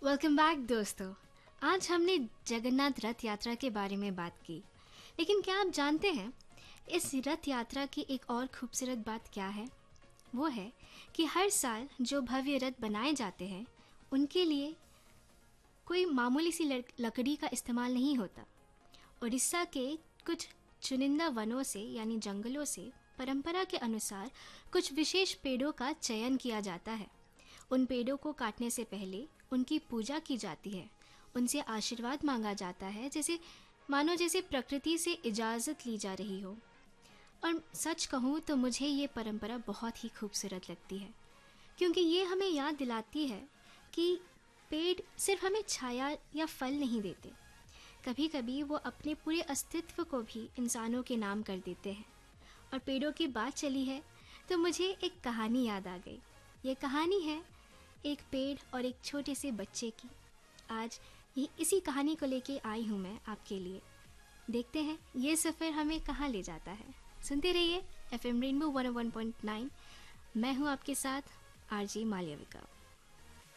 Welcome back दोस्तों। आज हमने जगन्नाथ रथ यात्रा के बारे में बात की, लेकिन क्या आप जानते हैं इस रथ यात्रा की एक और खूबसूरत बात क्या है? वो है कि हर साल जो भव्य रथ बनाए जाते हैं उनके लिए कोई मामूली सी लकड़ी का इस्तेमाल नहीं होता। उड़ीसा के कुछ चुनिंदा वनों से यानी जंगलों से परंपरा के अनुसार कुछ विशेष पेड़ों का चयन किया जाता है। उन पेड़ों को काटने से पहले उनकी पूजा की जाती है, उनसे आशीर्वाद मांगा जाता है, जैसे प्रकृति से इजाज़त ली जा रही हो। और सच कहूँ तो मुझे ये परंपरा बहुत ही खूबसूरत लगती है, क्योंकि ये हमें याद दिलाती है कि पेड़ सिर्फ हमें छाया या फल नहीं देते, कभी कभी वो अपने पूरे अस्तित्व को भी इंसानों के नाम कर देते हैं। और पेड़ों की बात चली है तो मुझे एक कहानी याद आ गई। ये कहानी है एक पेड़ और एक छोटे से बच्चे की। आज ये इसी कहानी को लेके आई हूँ मैं आपके लिए। देखते हैं ये सफ़र हमें कहाँ ले जाता है। सुनते रहिए FM रेनबो 101.9। मैं हूँ आपके साथ RJ मालविका।